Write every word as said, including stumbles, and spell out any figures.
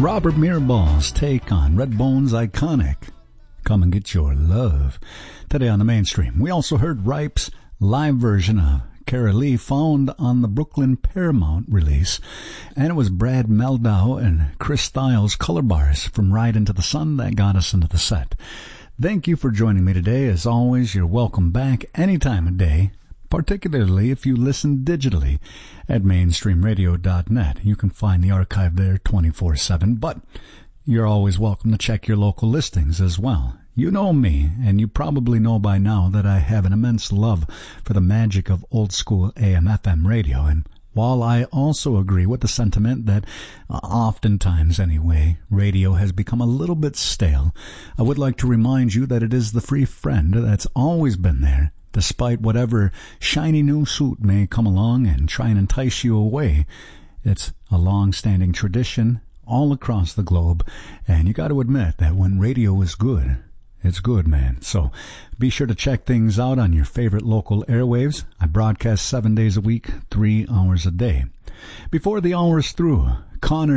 Robert Miraball's take on Redbone's iconic Come and Get Your Love. Today on the mainstream, we also heard Ripe's live version of Cara Lee, found on the Brooklyn Paramount release, and it was Brad Mehldau and Chris Styles' Color Bars from Ride Into the Sun that got us into the set. Thank you for joining me today. As always, you're welcome back any time of day, particularly if you listen digitally at mainstream radio dot net. You can find the archive there twenty-four seven, but you're always welcome to check your local listings as well. You know me, and you probably know by now that I have an immense love for the magic of old-school A M F M radio, and while I also agree with the sentiment that, uh, oftentimes anyway, radio has become a little bit stale, I would like to remind you that it is the free friend that's always been there, despite whatever shiny new suit may come along and try and entice you away. It's a long-standing tradition all across the globe, and you got to admit that when radio is good, it's good, man. So be sure to check things out on your favorite local airwaves. I broadcast seven days a week, three hours a day. Before the hour is through, Connor